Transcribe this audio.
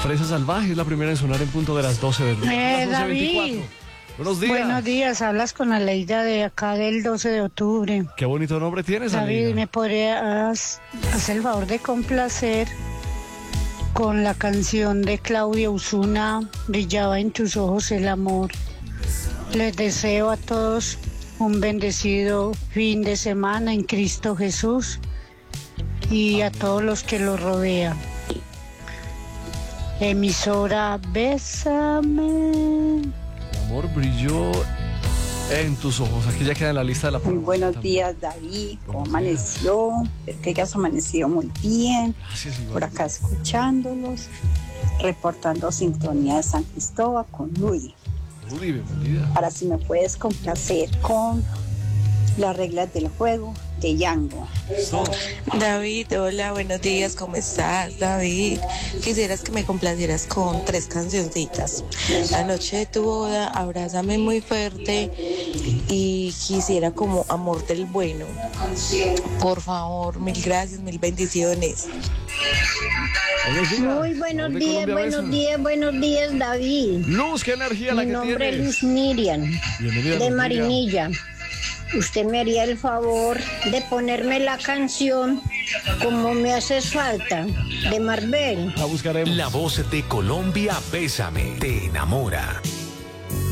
Fresa Salvaje es la primera en sonar en punto de las 12 del día. Las 11:24. David. Buenos días. Buenos días, hablas con Aleida de acá del 12 de octubre. Qué bonito nombre tienes, David, Aleida. ¿me podrías hacer el favor de complacer con la canción de Claudia Osuna, Brillaba en tus ojos el amor? Les deseo a todos un bendecido fin de semana en Cristo Jesús y a todos los que lo rodean. Emisora, bésame. El amor brilló en tus ojos. Aquí ya queda en la lista de la Muy programación buenos también. días, David. ¿Cómo Buenos días. amaneció? Espero que hayas amanecido muy bien. Gracias, igual. Por acá escuchándolos, reportando sintonía de San Cristóbal con Luis. Rudy, bienvenida. Ahora si me puedes complacer con las reglas del juego de Yango. David, hola, buenos días, ¿cómo estás, David? Quisieras que me complacieras con 3 cancioncitas. La noche de tu boda, abrázame muy fuerte y quisiera como amor del bueno. Por favor, mil gracias, mil bendiciones. Buenos días. Muy buenos Amor de días, Colombia, buenos besos. días, buenos días, David. Luz, qué energía la Mi que nombre es tienes. Luz Miriam, Bienvenida, de Luz Marinilla. Usted me haría el favor de ponerme la canción Como me haces falta, de Marvel. La buscaremos. La voz de Colombia, bésame, te enamora.